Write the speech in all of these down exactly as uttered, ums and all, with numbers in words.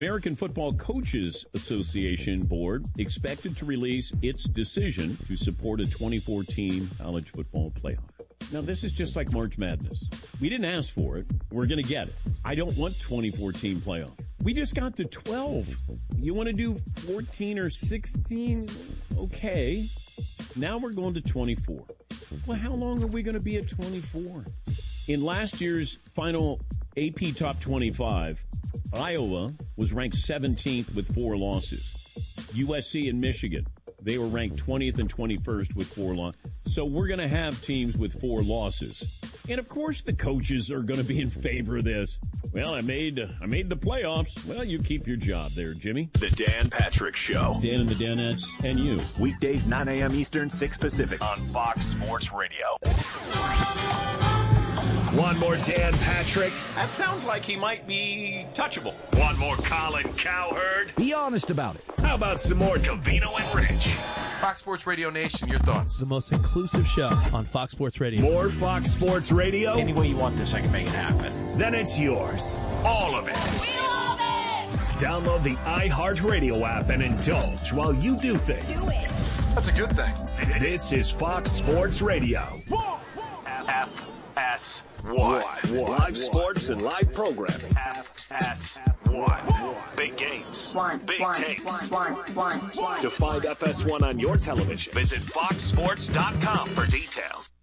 American Football Coaches Association Board expected to release its decision to support a twenty fourteen college football playoff. Now, this is just like March Madness. We didn't ask for it. We're going to get it. I don't want twenty fourteen playoff. We just got to twelve. You want to do fourteen or sixteen? Okay. Now we're going to twenty-four. Well, how long are we going to be at twenty-four? In last year's final A P Top twenty-five, Iowa was ranked seventeenth with four losses. U S C and Michigan, they were ranked twentieth and twenty-first with four losses. So we're going to have teams with four losses. And, of course, the coaches are going to be in favor of this. Well, I made uh, I made the playoffs. Well, you keep your job there, Jimmy. The Dan Patrick Show. Dan and the Danettes and you. Weekdays, nine a.m. Eastern, six Pacific. On Fox Sports Radio. One more Dan Patrick. That sounds like he might be touchable. One more Colin Cowherd. Be honest about it. How about some more Covino and Rich? Fox Sports Radio Nation, your thoughts? The most inclusive show on Fox Sports Radio. More Fox Sports Radio? Any way you want this, I can make it happen. Then it's yours. All of it. We love it! Download the iHeartRadio app and indulge while you do things. Do it! That's a good thing. This is Fox Sports Radio. F S What? Live sports and live programming. F S one. Big games. One, Big one, takes. one, one, one, one. To find F S one on your television, visit fox sports dot com for details.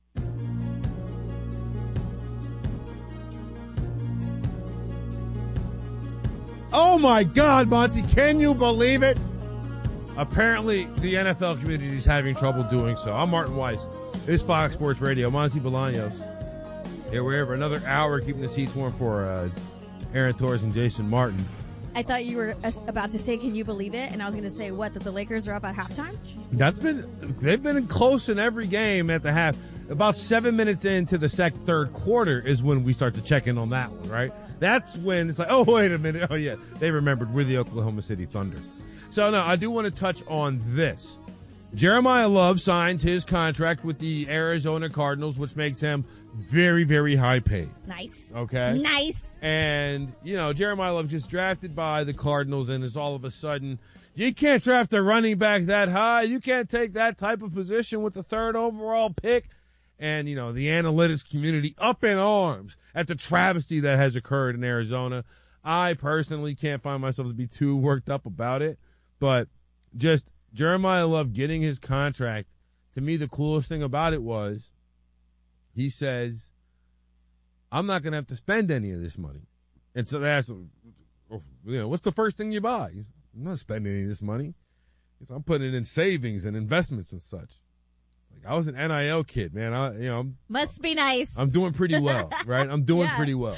Oh, my God, Monty. Can you believe it? Apparently, the N F L community is having trouble doing so. I'm Martin Weiss. This is Fox Sports Radio. Monty Bolaños. Here we're here for another hour, keeping the seats warm for uh, Aaron Torres and Jason Martin. I thought you were about to say, can you believe it? And I was going to say, what, that the Lakers are up at halftime? That's been, they've been close in every game at the half. About seven minutes into the second, third quarter is when we start to check in on that one, right? That's when it's like, oh, wait a minute. Oh, yeah, they remembered we're the Oklahoma City Thunder. So, no, I do want to touch on this. Jeremiah Love signs his contract with the Arizona Cardinals, which makes him very, very high paid. Nice. Okay? Nice. And, you know, Jeremiah Love just drafted by the Cardinals, and is all of a sudden, you can't draft a running back that high. You can't take that type of position with the third overall pick. And, you know, the analytics community up in arms at the travesty that has occurred in Arizona. I personally can't find myself to be too worked up about it, but just Jeremiah Love getting his contract, to me, the coolest thing about it was he says, I'm not going to have to spend any of this money. And so they asked him, you know, what's the first thing you buy? He's, I'm not spending any of this money. He's, I'm putting it in savings and investments and such. Like, I was an N I L kid, man. I, you know, I'm, Must be nice. I'm doing pretty well, right? I'm doing Yeah. pretty well.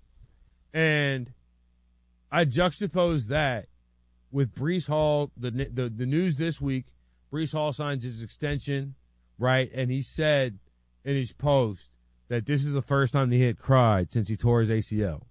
And I juxtapose that with Breece Hall, the, the the news this week. Breece Hall signs his extension, right? And he said in his post that this is the first time that he had cried since he tore his A C L.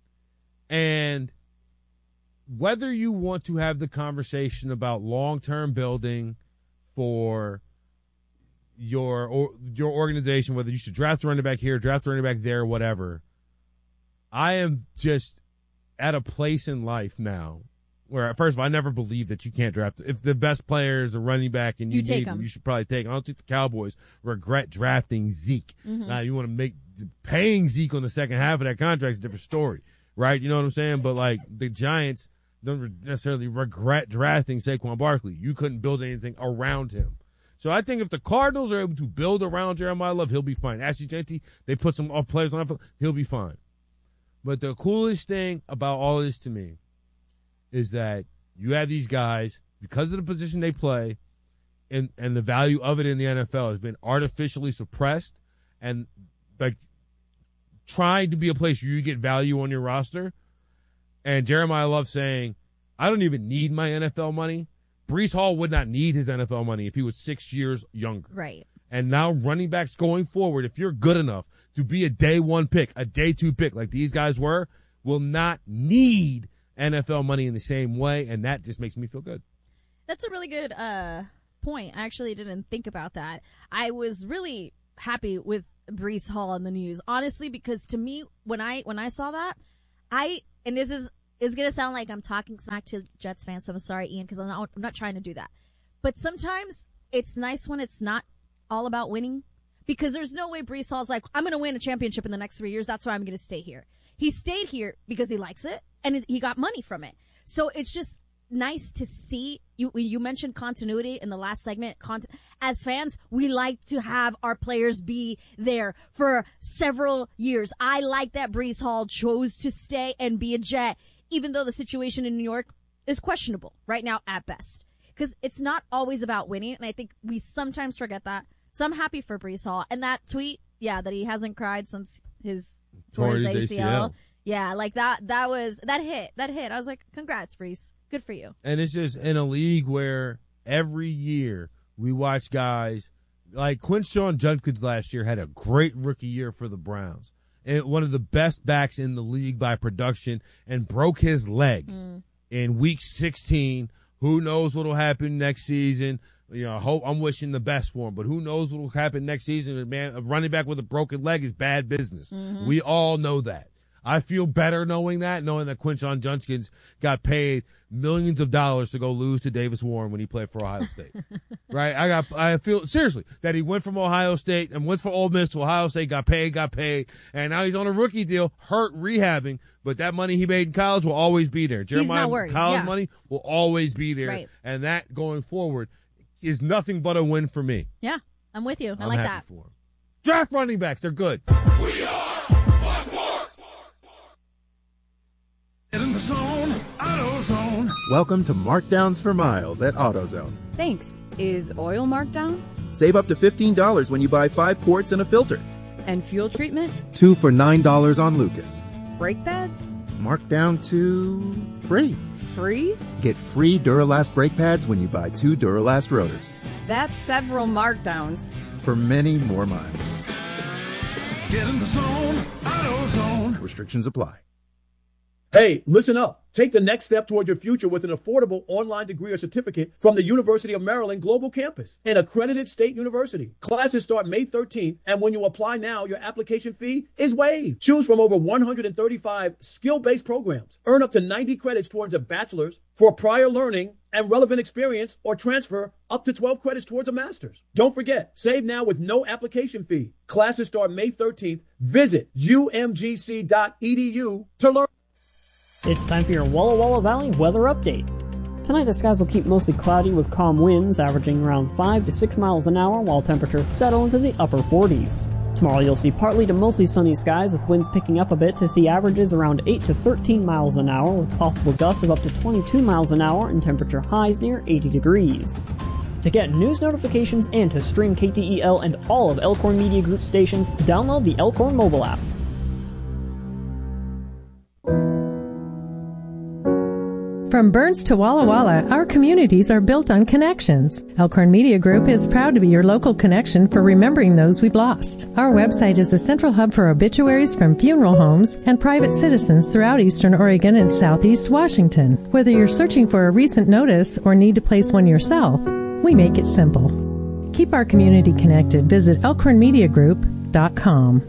And whether you want to have the conversation about long-term building for your or, your organization, whether you should draft a running back here, draft a running back there, whatever, I am just at a place in life now where, first of all, I never believed that you can't draft. If the best player is a running back and you, You take need him, him. you should probably take him. I don't think the Cowboys regret drafting Zeke. Mhm. Now, you want to make paying Zeke on the second half of that contract is a different story, right? You know what I'm saying? But, like, the Giants don't necessarily regret drafting Saquon Barkley. You couldn't build anything around him. So I think if the Cardinals are able to build around Jeremiah Love, he'll be fine. Ashley Genty, they put some players on, he'll be fine. But the coolest thing about all this to me is that you have these guys, because of the position they play, and, and the value of it in the N F L has been artificially suppressed, and like trying to be a place where you get value on your roster. And Jeremiah Love saying, I don't even need my N F L money. Breece Hall would not need his N F L money if he was six years younger. Right. And now running backs going forward, if you're good enough to be a day one pick, a day two pick like these guys were, will not need N F L money in the same way, and that just makes me feel good. That's a really good uh, point. I actually didn't think about that. I was really happy with Breece Hall in the news, honestly, because to me, when I when I saw that, I and this is it's going to sound like I'm talking smack to Jets fans. So I'm sorry, Ian, because I'm not, I'm not trying to do that. But sometimes it's nice when it's not all about winning, because there's no way Breece Hall's like, I'm going to win a championship in the next three years. That's why I'm going to stay here. He stayed here because he likes it, and it, he got money from it. So it's just nice to see. You you mentioned continuity in the last segment. Cont- As fans, we like to have our players be there for several years. I like that Breece Hall chose to stay and be a Jet, even though the situation in New York is questionable right now at best. Because it's not always about winning, and I think we sometimes forget that. So I'm happy for Breece Hall. And that tweet, yeah, that he hasn't cried since his tore his A C L. A C L. Yeah, like that, that was, that hit, that hit. I was like, congrats, Breece. Good for you. And it's just in a league where every year we watch guys like Quinshon Judkins last year had a great rookie year for the Browns. And one of the best backs in the league by production, and broke his leg mm. in week sixteen. Who knows what will happen next season? You know, I hope, I'm wishing the best for him, but who knows what will happen next season? Man, a running back with a broken leg is bad business. Mm-hmm. We all know that. I feel better knowing that, knowing that Quinshon Judkins got paid millions of dollars to go lose to Davis Warren when he played for Ohio State. Right? I got, I feel seriously that he went from Ohio State and went for Ole Miss to Ohio State, got paid, got paid, and now he's on a rookie deal, hurt, rehabbing, but that money he made in college will always be there. Jeremiah, college yeah. money will always be there. Right. And that going forward is nothing but a win for me. Yeah, I'm with you. I I'm like happy that. For him. Draft running backs, they're good. We are Fox Sports. Get in the zone, AutoZone. Welcome to Markdowns for Miles at AutoZone. Thanks. Is oil marked down? Save up to fifteen dollars when you buy five quarts and a filter. And fuel treatment? Two for nine dollars on Lucas. Brake pads? Marked down to free. Free? Get free Duralast brake pads when you buy two Duralast rotors. That's several markdowns. For many more miles. Get in the zone, AutoZone. Restrictions apply. Hey, listen up. Take the next step toward your future with an affordable online degree or certificate from the University of Maryland Global Campus, an accredited state university. Classes start May thirteenth, and when you apply now, your application fee is waived. Choose from over one hundred thirty-five skill-based programs. Earn up to ninety credits towards a bachelor's for prior learning and relevant experience, or transfer up to twelve credits towards a master's. Don't forget, save now with no application fee. Classes start May thirteenth. Visit U M G C dot E D U to learn. It's time for your Walla Walla Valley weather update. Tonight the skies will keep mostly cloudy with calm winds averaging around five to six miles an hour while temperatures settle into the upper forties. Tomorrow you'll see partly to mostly sunny skies with winds picking up a bit to see averages around eight to thirteen miles an hour with possible gusts of up to twenty-two miles an hour and temperature highs near eighty degrees. To get news notifications and to stream K T E L and all of Elkhorn Media Group stations, download the Elkhorn mobile app. From Burns to Walla Walla, our communities are built on connections. Elkhorn Media Group is proud to be your local connection for remembering those we've lost. Our website is the central hub for obituaries from funeral homes and private citizens throughout eastern Oregon and southeast Washington. Whether you're searching for a recent notice or need to place one yourself, we make it simple. Keep our community connected. Visit elkhorn media group dot com.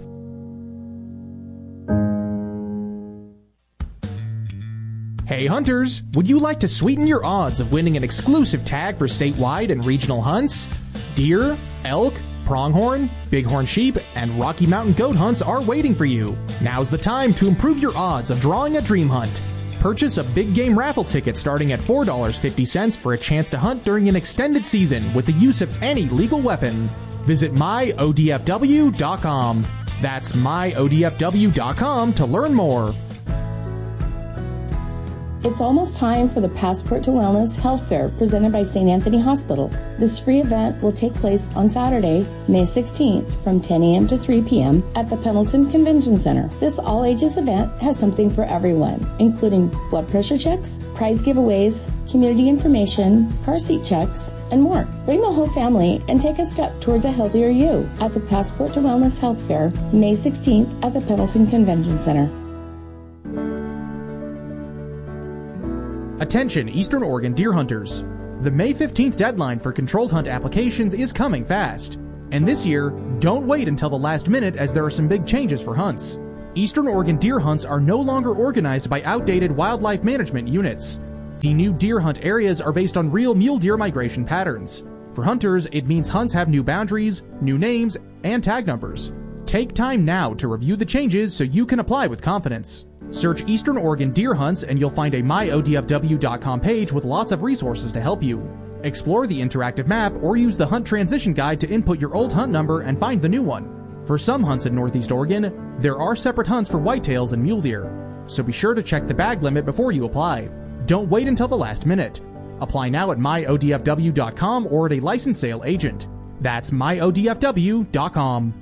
Hey hunters, would you like to sweeten your odds of winning an exclusive tag for statewide and regional hunts? Deer, elk, pronghorn, bighorn sheep, and Rocky Mountain goat hunts are waiting for you. Now's the time to improve your odds of drawing a dream hunt. Purchase a big game raffle ticket starting at four dollars and fifty cents for a chance to hunt during an extended season with the use of any legal weapon. Visit my O D F W dot com. That's my O D F W dot com to learn more. It's almost time for the Passport to Wellness Health Fair presented by Saint Anthony Hospital. This free event will take place on Saturday, May sixteenth from ten a.m. to three p.m. at the Pendleton Convention Center. This all-ages event has something for everyone, including blood pressure checks, prize giveaways, community information, car seat checks, and more. Bring the whole family and take a step towards a healthier you at the Passport to Wellness Health Fair, May sixteenth at the Pendleton Convention Center. Attention Eastern Oregon deer hunters. The May fifteenth deadline for controlled hunt applications is coming fast. And this year, don't wait until the last minute as there are some big changes for hunts. Eastern Oregon deer hunts are no longer organized by outdated wildlife management units. The new deer hunt areas are based on real mule deer migration patterns. For hunters, it means hunts have new boundaries, new names, and tag numbers. Take time now to review the changes so you can apply with confidence. Search Eastern Oregon deer hunts and you'll find a my O D F W dot com page with lots of resources to help you. Explore the interactive map or use the hunt transition guide to input your old hunt number and find the new one. For some hunts in Northeast Oregon, there are separate hunts for whitetails and mule deer, so be sure to check the bag limit before you apply. Don't wait until the last minute. Apply now at my O D F W dot com or at a licensed sale agent. That's my O D F W dot com.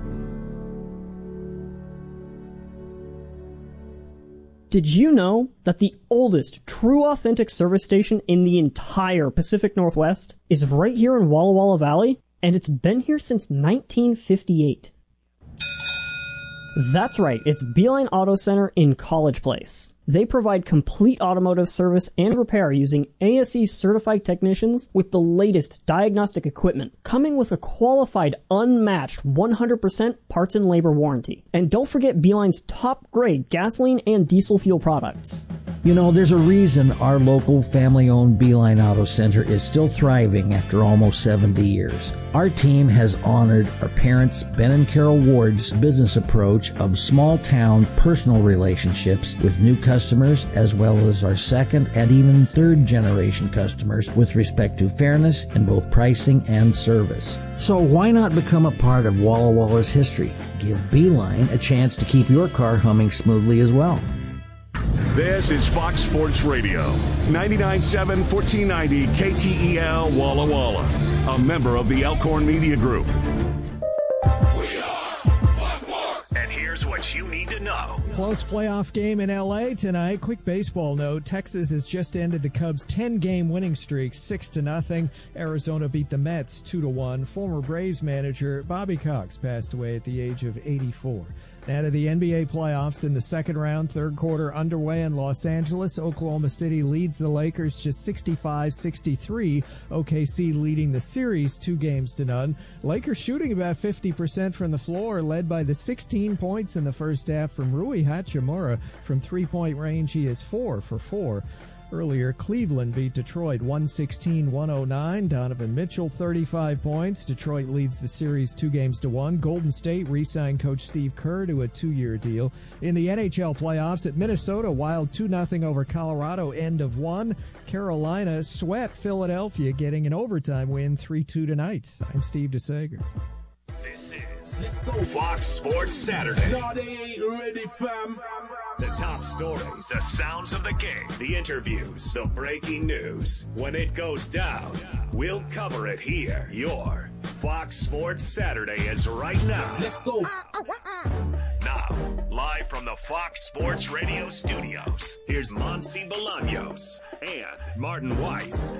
Did you know that the oldest true authentic service station in the entire Pacific Northwest is right here in Walla Walla Valley? And it's been here since nineteen fifty-eight. That's right, it's Beeline Auto Center in College Place. They provide complete automotive service and repair using A S E certified technicians with the latest diagnostic equipment, coming with a qualified, unmatched one hundred percent parts and labor warranty. And don't forget Beeline's top grade gasoline and diesel fuel products. You know, there's a reason our local family-owned Beeline Auto Center is still thriving after almost seventy years. Our team has honored our parents, Ben and Carol Ward's business approach of small-town personal relationships with new customers, as well as our second and even third-generation customers with respect to fairness in both pricing and service. So why not become a part of Walla Walla's history? Give Beeline a chance to keep your car humming smoothly as well. This is Fox Sports Radio, ninety-nine point seven, fourteen ninety K T E L Walla Walla, a member of the Elkhorn Media Group. And here's what you need to know. Close playoff game in L A tonight. Quick baseball note. Texas has just ended the Cubs' ten-game winning streak, six to nothing. Arizona beat the Mets two to one. Former Braves manager Bobby Cox passed away at the age of eighty-four. Now to the N B A playoffs in the second round, third quarter underway in Los Angeles. Oklahoma City leads the Lakers just sixty-five sixty-three. O K C leading the series two games to none. Lakers shooting about fifty percent from the floor, led by the sixteen points in the first half from Rui Hachimura. From three-point range, he is four for four. Earlier, Cleveland beat Detroit one sixteen one oh nine. Donovan Mitchell, thirty-five points. Detroit leads the series two games to one. Golden State re-signed coach Steve Kerr to a two-year deal. In the N H L playoffs at Minnesota, Wild two nothing over Colorado, end of one. Carolina swept Philadelphia, getting an overtime win three two tonight. I'm Steve DeSager. This is Let's Go Fox Sports Saturday. No, they ain't ready, fam. The top stories, the sounds of the game, the interviews, the breaking news. When it goes down, we'll cover it here. Your Fox Sports Saturday is right now. Let's go. Now, live from the Fox Sports Radio studios, here's Monsi Bolaños and Martin Weiss.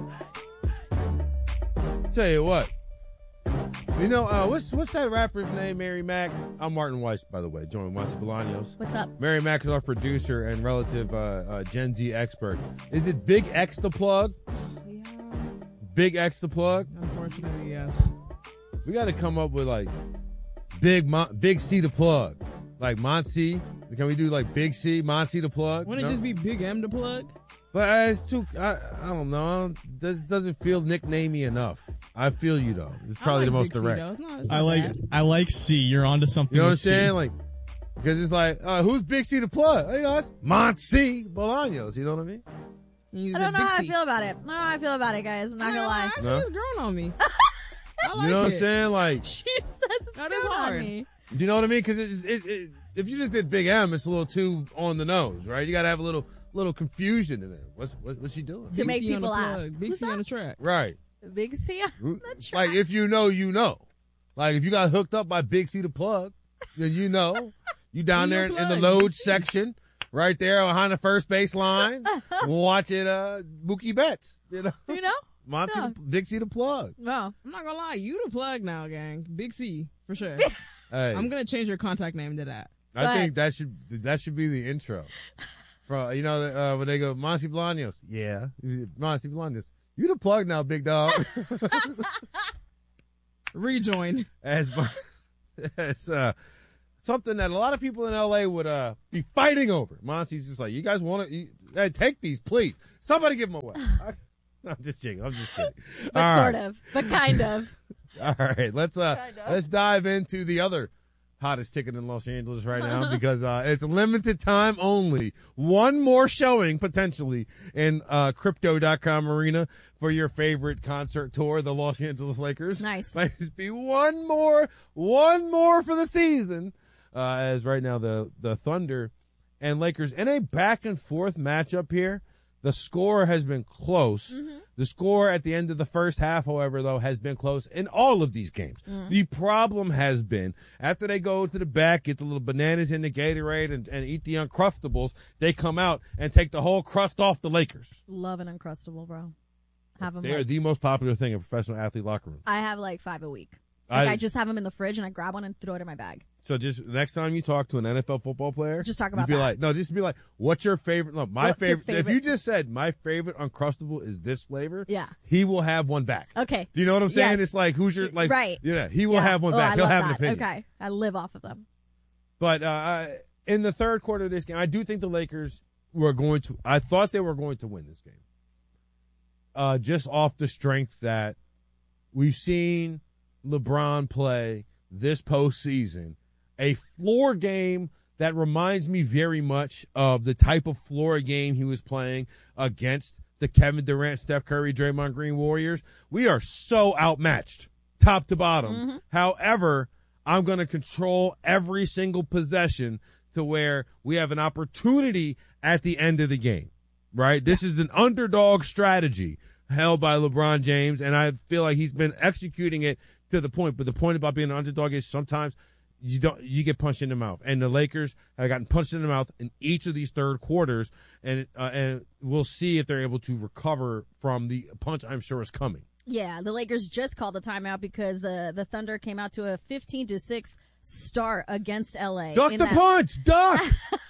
Tell you what. You know, uh, what's what's that rapper's name, Mary Mack? I'm Martin Weiss, by the way, joined Monsi Bolaños. What's up? Mary Mack is our producer and relative uh, uh, Gen Z expert. Is it Big X the plug? Yeah. Big X the plug? Unfortunately, yes. We got to come up with like Big Mon- Big C the plug. Like Monsi. Can we do like Big C, Monsi the plug? Wouldn't no? it just be Big M the plug? But uh, it's too, I, I don't know. That doesn't feel nicknamey enough. I feel you though. It's probably like the most Big C, direct. though. It's not- it's I not like bad. I like C. You're onto something. You know what I'm with C. saying? Like, because it's like, uh, who's Big C the plug? You know, it's Monsi Bolaños. You know what I mean? You I said don't know Big how C. I feel about it. I don't know how I feel about it, guys. I'm not gonna lie. Actually, No? it's grown on me. I like You know what I'm it. saying? Like, She says it's That good is on hard. me. do you know what I mean? Because it, it, it, if you just did Big M, it's a little too on the nose, right? You got to have a little little confusion in there. What's what, what's she doing? To Big make C on the people plug. ask. Big Who's C on that? the track. Right. Big C on the track. Like, if you know, you know. Like, if you got hooked up by Big C the plug, then you know. You down Who there the in the plug? load Big C. section, right there behind the first base line, watching uh, Mookie Betts. You know, You know? Monty, Yeah. the, Big C the plug. No. I'm not gonna lie, you the plug now, gang. Big C for sure. Hey, I'm gonna change your contact name to that. I But- think that should that should be the intro. From you know uh, when they go Monty Bolaños, yeah, Monty Bolaños, you the plug now, big dog. Rejoin. as as uh, something that a lot of people in L A would uh, be fighting over. Monsi's just like, you guys want to hey, take these, please. Somebody give them away. I, no, I'm just kidding. I'm just kidding. But All sort right. of. But kind of. All right, let's uh, Kind of. let's dive into the other hottest ticket in Los Angeles right now because uh, it's limited time only. One more showing potentially in uh, Crypto dot com arena for your favorite concert tour, the Los Angeles Lakers. Nice. Might just be one more, one more for the season. Uh, as right now the the Thunder and Lakers in a back and forth matchup here. The score has been close. Mm-hmm. The score at the end of the first half, however, though, has been close in all of these games. Mm. The problem has been after they go to the back, get the little bananas in the Gatorade and, and eat the Uncrustables, they come out and take the whole crust off the Lakers. Love an Uncrustable, bro. Have them. They are like, the most popular thing in professional athlete locker room. I have like five a week. Like I, I- just have them in the fridge and I grab one and throw it in my bag. So just next time you talk to an N F L football player, Just talk you about be that. like, no, just be like, what's your favorite? No, my What's your favorite, If favorite- you just said my favorite Uncrustable is this flavor, Yeah. he will have one back. Okay. Do you know what I'm saying? Yes. It's like, who's your, like, Right. Yeah, he will Yeah. have one Oh, back. I He'll love have an that. opinion. Okay. I live off of them. But uh, I- in the third quarter of this game, I do think the Lakers were going to, I thought they were going to win this game. Uh, just off the strength that we've seen LeBron play this postseason, a floor game that reminds me very much of the type of floor game he was playing against the Kevin Durant, Steph Curry, Draymond Green Warriors. We are so outmatched, top to bottom. Mm-hmm. However, I'm going to control every single possession to where we have an opportunity at the end of the game, right? This is an underdog strategy held by LeBron James, and I feel like he's been executing it to the point. But the point about being an underdog is sometimes you don't you get punched in the mouth, and the Lakers have gotten punched in the mouth in each of these third quarters, and uh, and we'll see if they're able to recover from the punch I'm sure is coming. Yeah, the Lakers just called a timeout because uh, the Thunder came out to a fifteen to six start against L A. Duck in the that- punch, duck.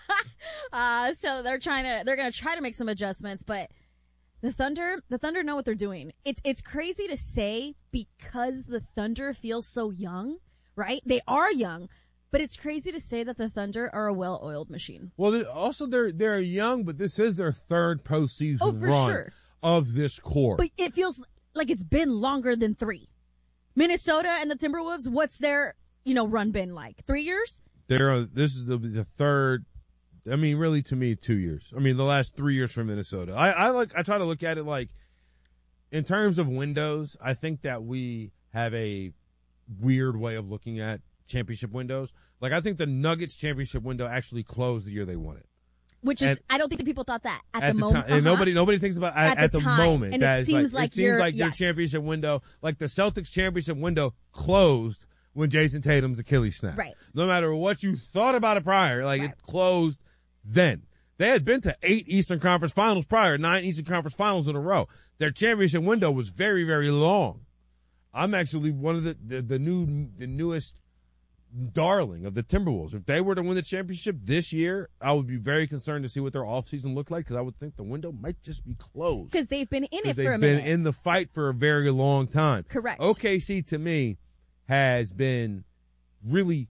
uh, so they're trying to they're going to try to make some adjustments, but the Thunder the Thunder know what they're doing. It's it's crazy to say because the Thunder feels so young, right? They are young, but it's crazy to say that the Thunder are a well-oiled machine. Well, they- also they're they're young, but this is their third postseason Oh, for run sure. of this core. But it feels like it's been longer than three. Minnesota and the Timberwolves, what's their, you know, run been like? Three years? They're this is the, the third. I mean, really, to me, two years. I mean, the last three years for Minnesota. I, I like. I try to look at it like, in terms of windows. I think that we have a weird way of looking at championship windows. Like, I think the Nuggets championship window actually closed the year they won it. Which is, At- I don't think the people thought that at, At the, the moment. time, and nobody nobody thinks about at, At at the the, time. moment. And it that is seems like it seems you're- like their yes. championship window, like the Celtics championship window, closed when Jason Tatum's Achilles snapped. Right. No matter what you thought about it prior, like it closed then. They had been to eight Eastern Conference Finals prior, nine Eastern Conference Finals in a row. Their championship window was very, very long. I'm actually one of the the, the new the newest darling of the Timberwolves. If they were to win the championship this year, I would be very concerned to see what their offseason looked like because I would think the window might just be closed. Because they've been in it Because for they've a been minute. in the fight for a very long time. Correct. O K C to me has been really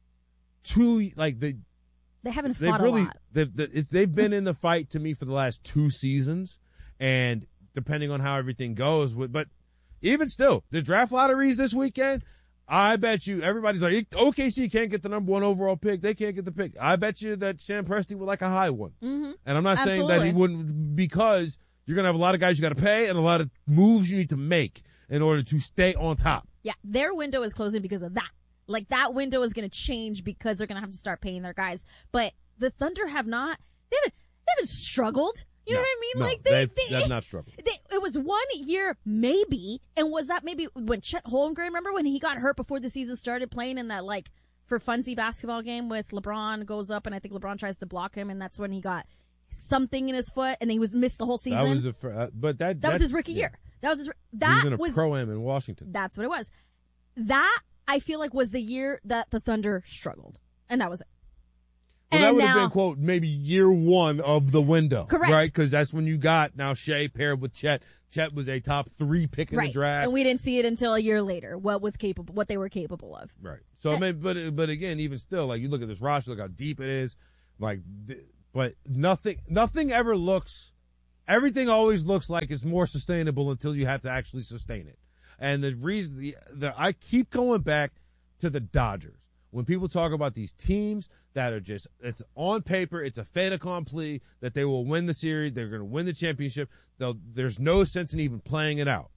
too like the They haven't they've fought really a lot. they've the- it's, they've been in the fight to me for the last two seasons, and depending on how everything goes, with but even still, the draft lotteries this weekend. I bet you everybody's like, O K C can't get the number one overall pick. They can't get the pick. I bet you that Sam Presti would like a high one. Mm-hmm. And I'm not saying that he Absolutely. wouldn't because you're going to have a lot of guys you got to pay and a lot of moves you need to make in order to stay on top. Yeah, their window is closing because of that. Like, that window is going to change because they're going to have to start paying their guys. But the Thunder have not, they haven't, they haven't struggled. You know No, what I mean? no, like, they, they've, they, they've not struggled. They, it was one year, maybe, and was that maybe when Chet Holmgren, remember when he got hurt before the season started playing in that, like, for funsy basketball game with LeBron goes up, and I think LeBron tries to block him, and that's when he got something in his foot, and he was missed the whole season. That was the fir- uh, but that That was that's- his rookie yeah. year. That was his, He that was in a was, pro-am in Washington. that's what it was. That, I feel like, was the year that the Thunder struggled. And that was it. Well, and that would now, have been, quote, maybe year one of the window. Correct. Right? Because that's when you got now Shea paired with Chet. Chet was a top three pick in right. the draft. And we didn't see it until a year later, what was capable, what they were capable of. Right. So, I mean, but, but again, even still, like, you look at this roster, look how deep it is. Like, th- but nothing, nothing ever looks, everything always looks like it's more sustainable until you have to actually sustain it. And the reason, the, the I keep going back to the Dodgers. When people talk about these teams that are just, it's on paper, it's a fait accompli that they will win the series, they're going to win the championship, They'll, there's no sense in even playing it out.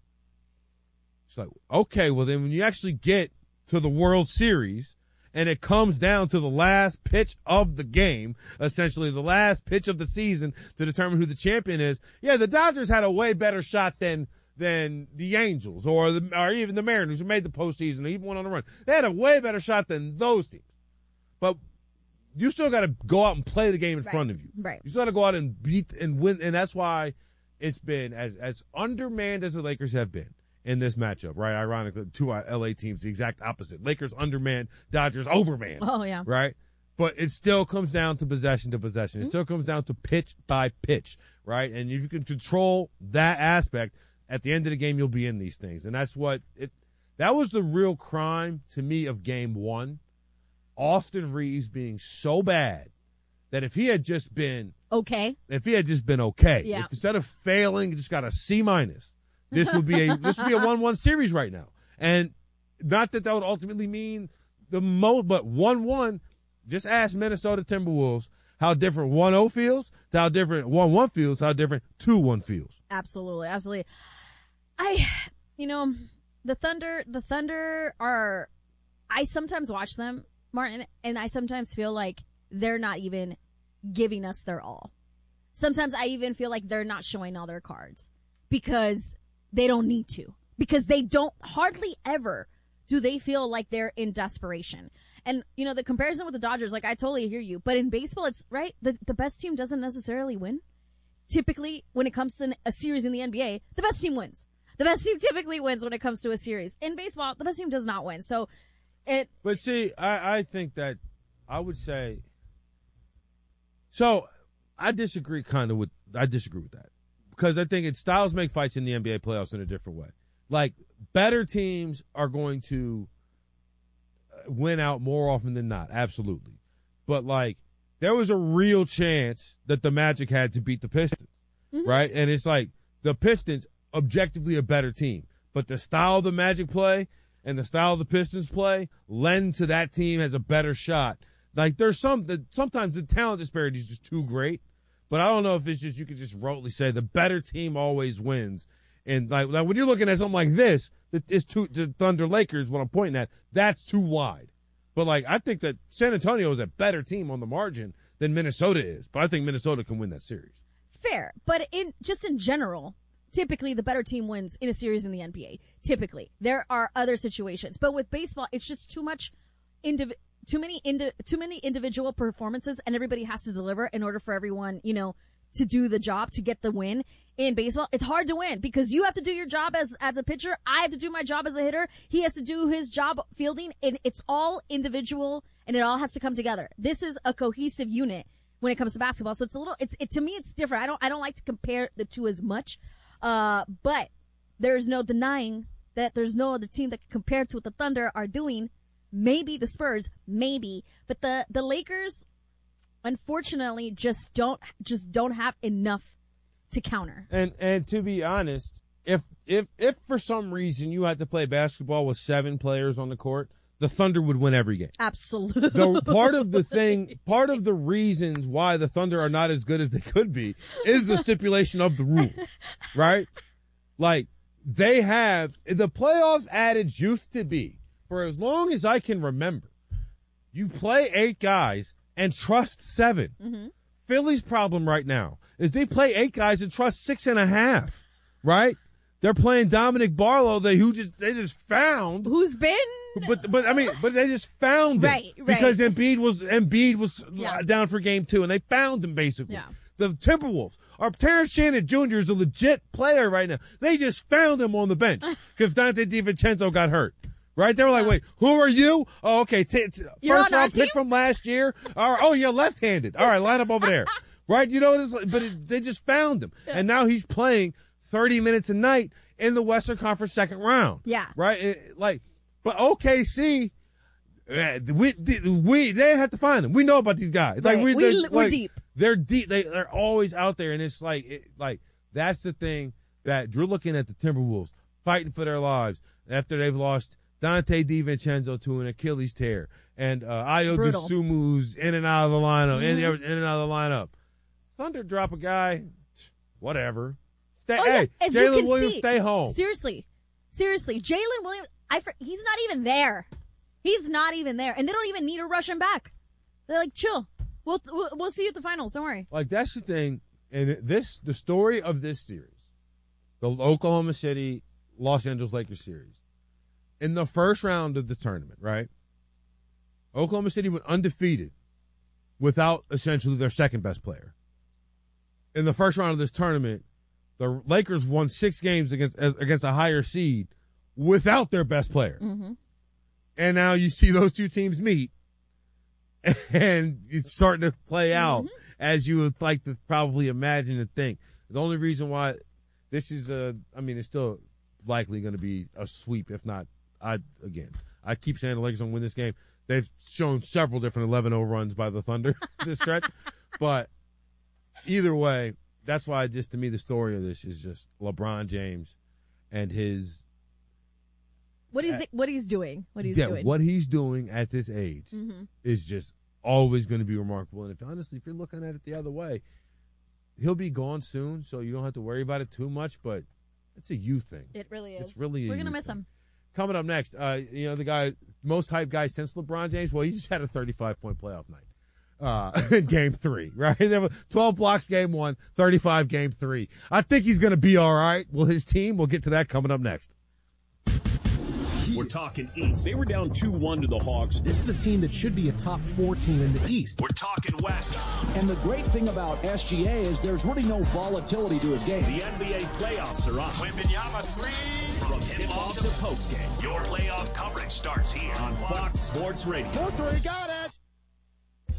It's like, okay, well then when you actually get to the World Series and it comes down to the last pitch of the game, essentially the last pitch of the season to determine who the champion is, yeah, the Dodgers had a way better shot than than the Angels or the, or even the Mariners who made the postseason or even went on a run. They had a way better shot than those teams. But you still got to go out and play the game in right. front of you. Right. You still got to go out and beat and win. And that's why it's been as, as undermanned as the Lakers have been in this matchup, right? Ironically, two L A teams, the exact opposite. Lakers undermanned, Dodgers overmanned. Oh, yeah. Right? But it still comes down to possession to possession. It Mm-hmm. still comes down to pitch by pitch, right? And if you can control that aspect, at the end of the game, you'll be in these things. And that's what it, that was the real crime to me of game one. Austin Reeves being so bad that if he had just been okay, if he had just been okay, yeah. if instead of failing, he just got a C minus, this would be a, this would be a one one series right now. And not that that would ultimately mean the most, but one one, just ask Minnesota Timberwolves how different one oh feels, to how different one one feels, how different two one feels. Absolutely, absolutely. I, you know, the Thunder, the Thunder are, I sometimes watch them, Martin, and I sometimes feel like they're not even giving us their all. Sometimes I even feel like they're not showing all their cards because they don't need to, because they don't, hardly ever do they feel like they're in desperation. And, you know, the comparison with the Dodgers, like, I totally hear you. But in baseball, it's, right, the, the best team doesn't necessarily win. Typically, when it comes to a series in the N B A, the best team wins. The best team typically wins when it comes to a series. In baseball, the best team does not win. So, it. But see, I, I think that I would say. So, I disagree kind of with, I disagree with that. Because I think it styles make fights in the N B A playoffs in a different way. Like, better teams are going to win out more often than not. Absolutely. But, like, there was a real chance that the Magic had to beat the Pistons. Mm-hmm. Right? And it's like, the Pistons, objectively a better team. But the style of the Magic play and the style of the Pistons play lend to that team has a better shot. Like, there's some, that sometimes the talent disparity is just too great. But I don't know if it's just, you could just rotely say the better team always wins. And like, like when you're looking at something like this, it's too, the Thunder Lakers, what I'm pointing at, that's too wide. But like, I think that San Antonio is a better team on the margin than Minnesota is. But I think Minnesota can win that series. Fair. But in, just in general, typically the better team wins in a series in the N B A. Typically. There are other situations. But with baseball, it's just too much indiv- too many indi- too many individual performances, and everybody has to deliver in order for everyone, you know, to do the job, to get the win. In baseball, it's hard to win because you have to do your job as, as a pitcher. I have to do my job as a hitter. He has to do his job fielding, and it's all individual, and it all has to come together. This is a cohesive unit when it comes to basketball. So it's a little, it's, it, to me, it's different. I don't, I don't like to compare the two as much. Uh, but there's no denying that there's no other team that can compare to what the Thunder are doing. Maybe the Spurs, maybe, but the, the Lakers, unfortunately, just don't, just don't have enough to counter. And, and to be honest, if, if, if for some reason you had to play basketball with seven players on the court, the Thunder would win every game. Absolutely. The part of the thing, part of the reasons why the Thunder are not as good as they could be is the stipulation of the rules, right? Like, they have, the playoffs adage used to be, for as long as I can remember, you play eight guys and trust seven. Mm-hmm. Philly's problem right now is they play eight guys and trust six and a half, right? They're playing Dominic Barlow, they who just they just found who's been, but but I mean, but they just found him right, right. because Embiid was Embiid was yeah. down for game two, and they found him basically. Yeah. The Timberwolves, our Terrence Shannon Junior is a legit player right now. They just found him on the bench because Dante DiVincenzo got hurt, Right? They were like, wait, who are you? Oh, okay. T- t- You're first on our round pick team? from last year. All right. Oh, you're left-handed. All right, line up over there. Right? You know, this, but it, they just found him. Yeah. And now he's playing thirty minutes a night in the Western Conference second round. Yeah. Right? It, like, but O K C, uh, we, we, they have to find him. We know about these guys. Like, Right. we, We- they, we're like, deep. They're deep. They, they're always out there. And it's like, it, like, that's the thing that you're looking at the Timberwolves fighting for their lives after they've lost Dante DiVincenzo to an Achilles tear, and uh, Ayo Brutal. Dosunmu's in and out of the lineup, in, Mhm. in and out of the lineup. Thunder drop a guy, whatever. Stay, Oh, hey, yeah, as you Jalen can Williams, see. stay home. Seriously. Seriously. Jalen Williams, I, fr- he's not even there. He's not even there. And they don't even need to rush him back. They're like, chill. We'll, we'll, we'll see you at the finals. Don't worry. Like, that's the thing, and it- this, the story of this series, the Oklahoma City, Los Angeles Lakers series, in the first round of the tournament, right? Oklahoma City went undefeated without essentially their second best player. In the first round of this tournament, the Lakers won six games against against a higher seed without their best player. Mm-hmm. And now you see those two teams meet, and it's starting to play out Mm-hmm. as you would like to probably imagine and think. The only reason why this is a, I mean, it's still likely going to be a sweep, if not, I again, I keep saying the Lakers don't win this game. They've shown several different eleven oh runs by the Thunder this stretch, but either way, that's why just to me the story of this is just LeBron James and his What he's, what he's doing. What he's yeah, doing. what he's doing at this age Mhm. is just always going to be remarkable. And if honestly, if you're looking at it the other way, he'll be gone soon, so you don't have to worry about it too much. But it's a you thing. It really is. It's really a We're going to you miss thing. him. Coming up next, uh, you know, the guy, most hyped guy since LeBron James, well, he just had a thirty-five point playoff night uh, in game three, right? There were twelve blocks game one, thirty-five game three. I think he's going to be all right. Well, his team, we'll get to that coming up next. We're talking East. They were down two one to the Hawks. This is a team that should be a top four team in the East. We're talking West. And the great thing about S G A is there's really no volatility to his game. The N B A playoffs are on. Wembanyama three. From tip-off to postgame, your playoff coverage starts here on Fox Sports Radio. three, got it!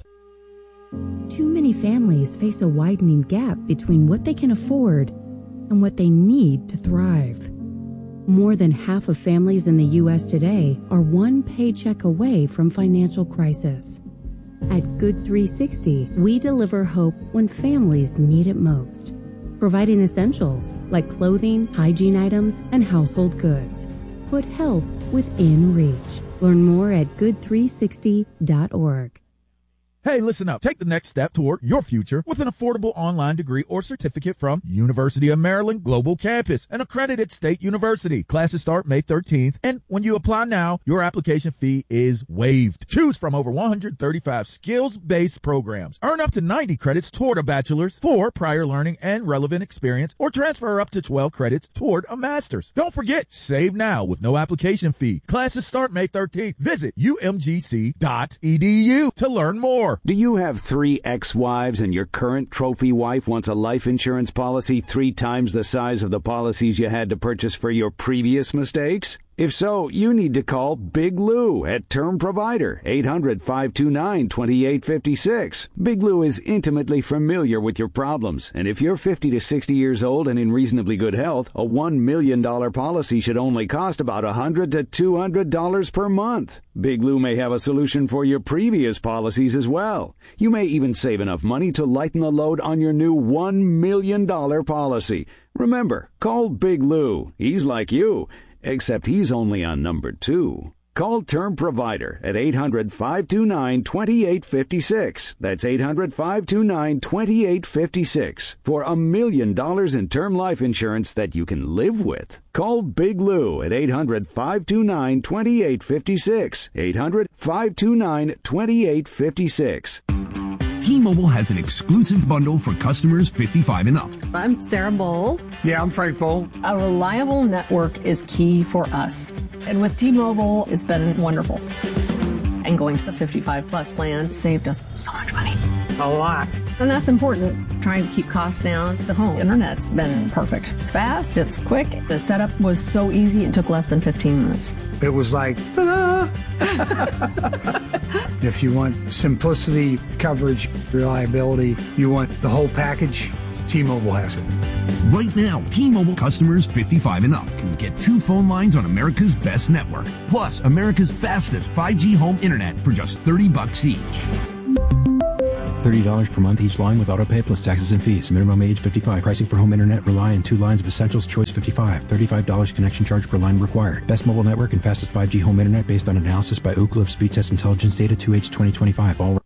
Too many families face a widening gap between what they can afford and what they need to thrive. More than half of families in the U S today are one paycheck away from financial crisis. At Good three sixty, we deliver hope when families need it most, providing essentials like clothing, hygiene items, and household goods. Put help within reach. Learn more at good three sixty dot org. Hey, listen up. Take the next step toward your future with an affordable online degree or certificate from University of Maryland Global Campus, an accredited state university. Classes start May thirteenth, and when you apply now, your application fee is waived. Choose from over one hundred thirty-five skills-based programs. Earn up to ninety credits toward a bachelor's for prior learning and relevant experience, or transfer up to twelve credits toward a master's. Don't forget, save now with no application fee. Classes start May thirteenth. Visit U M G C dot E D U to learn more. Do you have three ex-wives and your current trophy wife wants a life insurance policy three times the size of the policies you had to purchase for your previous mistakes? If so, you need to call Big Lou at Term Provider, eight hundred, five two nine, two eight five six. Big Lou is intimately familiar with your problems, and if you're fifty to sixty years old and in reasonably good health, a one million dollars policy should only cost about one hundred to two hundred dollars per month. Big Lou may have a solution for your previous policies as well. You may even save enough money to lighten the load on your new one million dollars policy. Remember, call Big Lou. He's like you, except he's only on number two. Call Term Provider at eight hundred, five two nine, two eight five six. That's eight hundred, five two nine, two eight five six for a million dollars in term life insurance that you can live with. Call Big Lou at eight hundred, five two nine, two eight five six. eight hundred, five two nine, two eight five six. T-Mobile has an exclusive bundle for customers fifty-five and up. I'm Sarah Bowl. Yeah, I'm Frank Bowl. A reliable network is key for us. And with T-Mobile, it's been wonderful. And going to the fifty-five plus plan saved us so much money. a lot. And that's important, trying to keep costs down. The home internet's been perfect. It's fast, it's quick. The setup was so easy, it took less than fifteen minutes. It was like, ah. If you want simplicity, coverage, reliability, you want the whole package, T-Mobile has it. Right now, T-Mobile customers fifty-five and up can get two phone lines on America's best network, plus America's fastest five G home internet for just thirty bucks each. thirty dollars per month each line with autopay plus taxes and fees. Minimum age fifty-five. Pricing for home internet rely on two lines of Essentials Choice fifty-five. thirty-five dollars connection charge per line required. Best mobile network and fastest five G home internet based on analysis by Ookla of Speed Test Intelligence data two H twenty twenty-five. All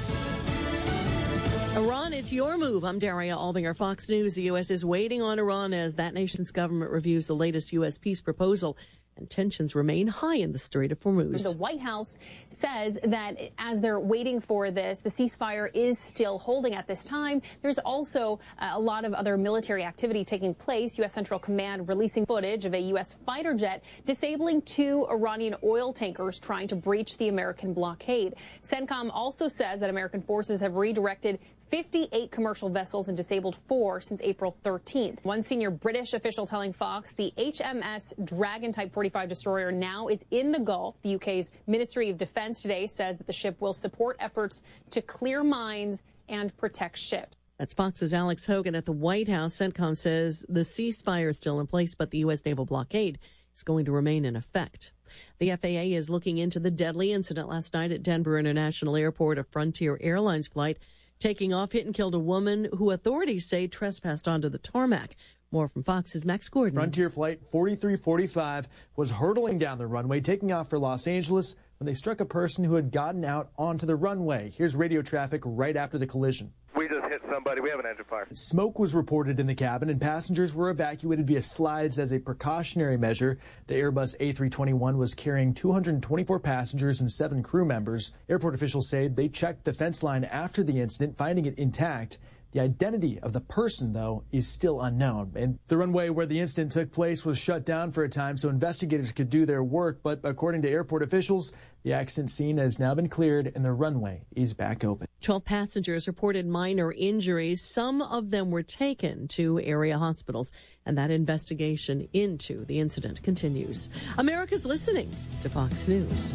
Iran, it's your move. I'm Daria Albinger, Fox News. The U S is waiting on Iran as that nation's government reviews the latest U S peace proposal, and tensions remain high in the Strait of Hormuz. The White House says that as they're waiting for this, the ceasefire is still holding at this time. There's also uh, a lot of other military activity taking place. U S Central Command releasing footage of a U S fighter jet disabling two Iranian oil tankers trying to breach the American blockade. CENTCOM also says that American forces have redirected fifty-eight commercial vessels and disabled four since April thirteenth. One senior British official telling Fox the H M S Dragon Type forty-five destroyer now is in the Gulf. The U K's Ministry of Defense today says that the ship will support efforts to clear mines and protect ships. That's Fox's Alex Hogan at the White House. CENTCOM says the ceasefire is still in place, but the U S naval blockade is going to remain in effect. The F A A is looking into the deadly incident last night at Denver International Airport. A Frontier Airlines flight taking off hit and killed a woman who authorities say trespassed onto the tarmac. More from Fox's Max Gordon. Frontier Flight forty-three forty-five was hurtling down the runway, taking off for Los Angeles when they struck a person who had gotten out onto the runway. Here's radio traffic right after the collision. We just hit somebody. We have an engine fire. Smoke was reported in the cabin, and passengers were evacuated via slides as a precautionary measure. The Airbus A three twenty-one was carrying two hundred twenty-four passengers and seven crew members. Airport officials say they checked the fence line after the incident, finding it intact. The identity of the person, though, is still unknown. And the runway where the incident took place was shut down for a time so investigators could do their work. But according to airport officials, the accident scene has now been cleared and the runway is back open. twelve passengers reported minor injuries. Some of them were taken to area hospitals, and that investigation into the incident continues. America's listening to Fox News.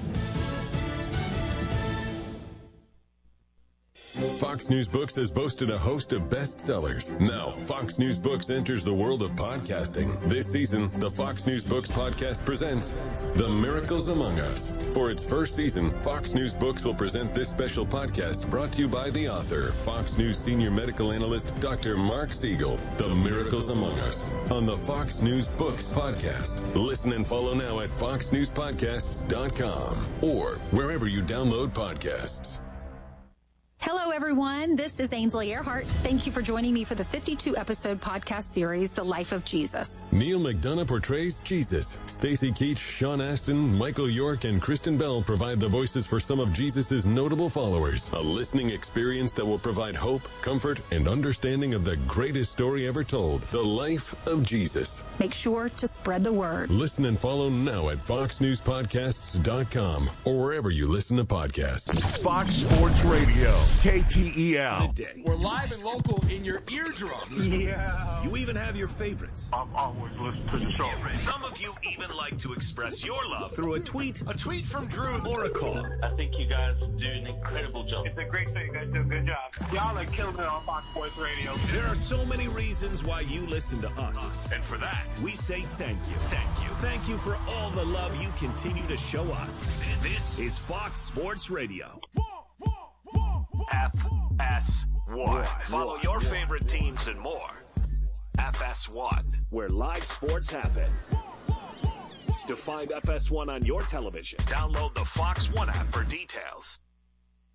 Fox News Books has boasted a host of bestsellers. Now, Fox News Books enters the world of podcasting. This season, the Fox News Books podcast presents The Miracles Among Us. For its first season, Fox News Books will present this special podcast brought to you by the author, Fox News senior medical analyst, Doctor Mark Siegel. The Miracles Among Us on the Fox News Books podcast. Listen and follow now at fox news podcasts dot com or wherever you download podcasts. Hello, everyone. This is Ainsley Earhart. Thank you for joining me for the fifty-two episode podcast series, The Life of Jesus. Neil McDonough portrays Jesus. Stacy Keach, Sean Astin, Michael York, and Kristen Bell provide the voices for some of Jesus' notable followers. A listening experience that will provide hope, comfort, and understanding of the greatest story ever told, The Life of Jesus. Make sure to spread the word. Listen and follow now at fox news podcasts dot com or wherever you listen to podcasts. Fox Sports Radio. K T E L. We're live and local in your eardrum. Yeah. You even have your favorites. I've always listened to the show. Some of you even like to express your love through a tweet, A tweet from Drew or a call. I think you guys do an incredible job. It's a great show. You guys do a good job. Y'all are killing it on Fox Sports Radio. There are so many reasons why you listen to us. And for that, we say thank you. Thank you. Thank you for all the love you continue to show us. This is Fox Sports Radio. F S one. Follow your favorite teams and more. F S one, where live sports happen. To find F S one on your television, download the Fox One app for details.